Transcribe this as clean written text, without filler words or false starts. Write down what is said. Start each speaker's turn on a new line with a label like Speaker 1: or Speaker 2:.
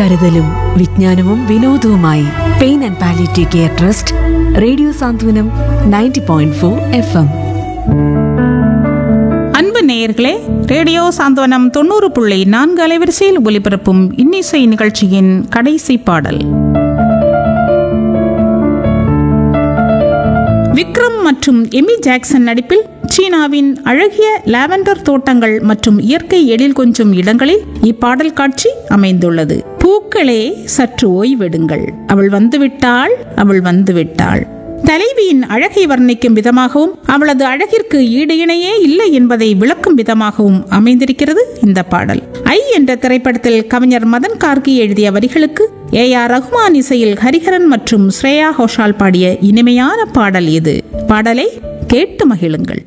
Speaker 1: കരുതലും വിജ്ഞാനവും വിനോദവുമായി pain and palliative care trust radio Santhwanam 90.4 FM.
Speaker 2: அன்பு நேயர்களே, ரேடியோ சாந்தவனம் 90.4 அலைவரிசையில் ஒலிபரப்பும் இன்னிசை நிகழ்ச்சியின் கடைசி பாடல். விக்ரம் மற்றும் எமி ஜாக்சன் நடிப்பில் சீனாவின் அழகிய லாவெண்டர் தோட்டங்கள் மற்றும் இயற்கை எழில் கொஞ்சும் இடங்களில் இப்பாடல் காட்சி அமைந்துள்ளது. பூக்களே சற்று ஓய்வெடுங்கள், அவள் வந்துவிட்டாள், அவள் வந்துவிட்டாள். தலைவியின் அழகை வர்ணிக்கும் விதமாகவும் அவளது அழகிற்கு ஈடு இணையே இல்லை என்பதை விளக்கும் விதமாகவும் அமைந்திருக்கிறது இந்த பாடல். ஐ என்ற திரைப்படத்தில் கவிஞர் மதன் கார்கி எழுதிய வரிகளுக்கு AR ரஹ்மான் இசையில் ஹரிஹரன் மற்றும் ஸ்ரேயா கோஷால் பாடிய இனிமையான பாடல் இது. பாடலை கேட்டு மகிழுங்கள்.